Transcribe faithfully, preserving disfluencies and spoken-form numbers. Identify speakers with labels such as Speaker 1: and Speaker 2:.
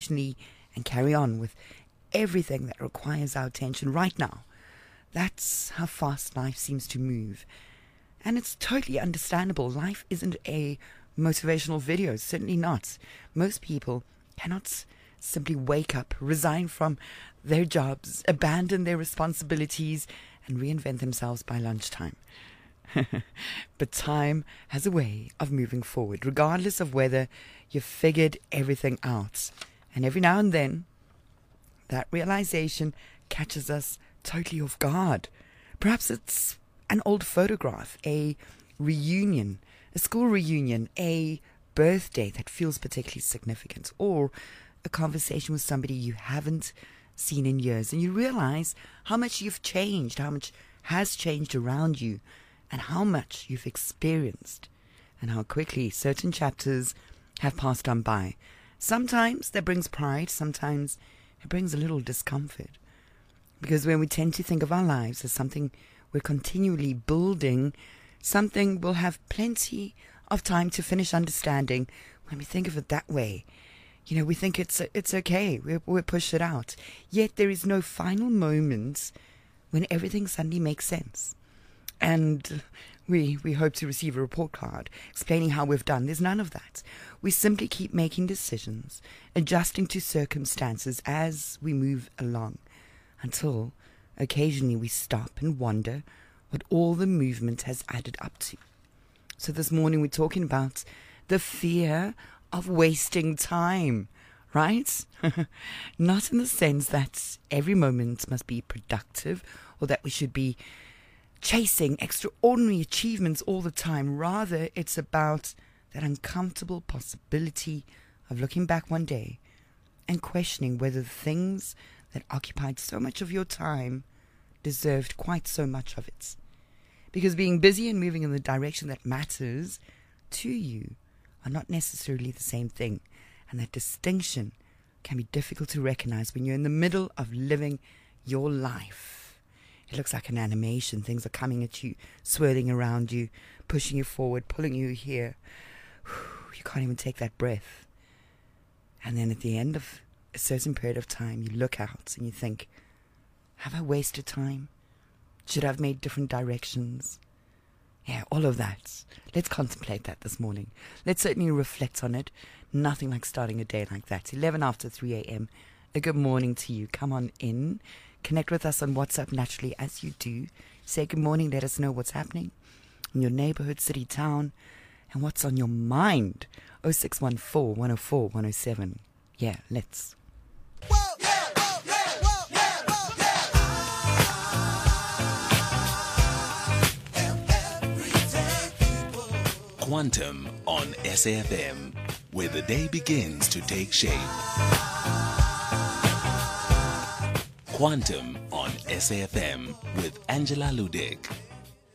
Speaker 1: intentionally and carry on with everything that requires our attention right now. That's how fast life seems to move. And it's totally understandable. Life isn't a motivational video, certainly not. Most people cannot simply wake up, resign from their jobs, abandon their responsibilities, and reinvent themselves by lunchtime. But time has a way of moving forward, regardless of whether you've figured everything out. And every now and then, that realization catches us totally off guard. Perhaps it's an old photograph, a reunion, a school reunion, a birthday that feels particularly significant, or a conversation with somebody you haven't seen in years, and you realize how much you've changed, how much has changed around you, and how much you've experienced, and how quickly certain chapters have passed on by. Sometimes that brings pride, sometimes it brings a little discomfort. Because when we tend to think of our lives as something we're continually building, something we'll have plenty of time to finish understanding, when we think of it that way, you know, we think it's it's okay, we we push it out. Yet there is no final moment when everything suddenly makes sense. And we we hope to receive a report card explaining how we've done. There's none of that. We simply keep making decisions, adjusting to circumstances as we move along, until occasionally we stop and wonder what all the movement has added up to. So this morning we're talking about the fear of wasting time, right? Not in the sense that every moment must be productive or that we should be chasing extraordinary achievements all the time. Rather, it's about that uncomfortable possibility of looking back one day and questioning whether the things that occupied so much of your time deserved quite so much of it. Because being busy and moving in the direction that matters to you are not necessarily the same thing. And that distinction can be difficult to recognize when you're in the middle of living your life. It looks like an animation. Things are coming at you, swirling around you, pushing you forward, pulling you here. You can't even take that breath. And then at the end of a certain period of time, you look out and you think, have I wasted time? Should I have made different directions? Yeah, all of that. Let's contemplate that this morning. Let's certainly reflect on it. Nothing like starting a day like that. eleven after three a.m. A good morning to you. Come on in. Connect with us on WhatsApp naturally as you do. Say good morning. Let us know what's happening in your neighborhood, city, town, and what's on your mind. oh six one four, one oh four, one oh seven. Yeah, let's.
Speaker 2: Quantum on S A F M, where the day begins to take shape. Quantum on S A F M with Angela Ludick.